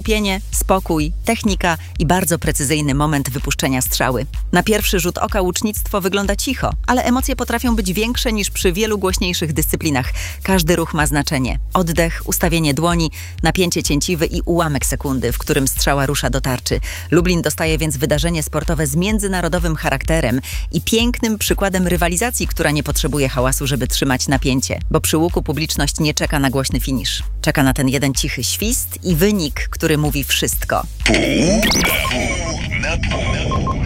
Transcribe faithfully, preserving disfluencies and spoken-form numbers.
skupienie, spokój, technika i bardzo precyzyjny moment wypuszczenia strzały. Na pierwszy rzut oka łucznictwo wygląda cicho, ale emocje potrafią być większe niż przy wielu głośniejszych dyscyplinach. Każdy ruch ma znaczenie. Oddech, ustawienie dłoni, napięcie cięciwy i ułamek sekundy, w którym strzała rusza do tarczy. Lublin dostaje więc wydarzenie sportowe z międzynarodowym charakterem i pięknym przykładem rywalizacji, która nie potrzebuje hałasu, żeby trzymać napięcie, bo przy łuku publiczność nie czeka na głośny finisz. Czeka na ten jeden cichy świst i wynik, który mówi wszystko. Pół na pół na pół.